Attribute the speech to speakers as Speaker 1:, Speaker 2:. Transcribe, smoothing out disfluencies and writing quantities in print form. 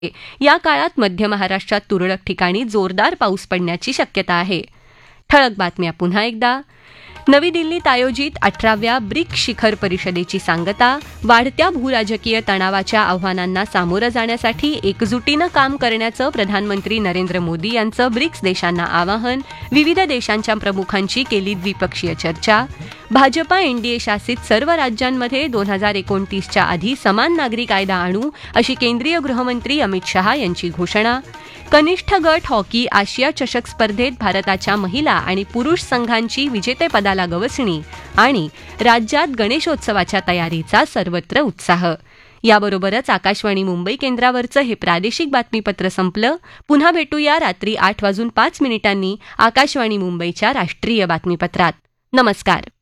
Speaker 1: या काळात मध्य महाराष्ट्रात तुरळक ठिकाणी जोरदार पाऊस पडण्याची शक्यता आहे. ठळक बातम्या पुन्हा एकदा. नवी दिल्लीत आयोजित 18व्या ब्रिक्स शिखर परिषदेची सांगता. वाढत्या भूराजकीय तणावाच्या आव्हानांना सामोरं जाण्यासाठी एकजुटीनं काम करण्याचं प्रधानमंत्री नरेंद्र मोदी यांचं ब्रिक्स देशांना आवाहन. विविध देशांच्या प्रमुखांची केली द्विपक्षीय चर्चा. भाजपा एनडीए शासित सर्व राज्यांमध्ये 2029च्या आधी समान नागरी कायदा आणू अशी केंद्रीय गृहमंत्री अमित शहा यांची घोषणा. कनिष्ठ गट हॉकी आशिया चषक स्पर्धेत भारताच्या महिला आणि पुरुष संघांची विजेतेपदाला गवसणी. आणि राज्यात गणेशोत्सवाच्या तयारीचा सर्वत्र उत्साह. याबरोबरच आकाशवाणी मुंबई केंद्रावरचं हे प्रादेशिक बातमीपत्र संपलं. पुन्हा भेटूया रात्री 8:05 आकाशवाणी मुंबईच्या राष्ट्रीय बातमीपत्रात. नमस्कार.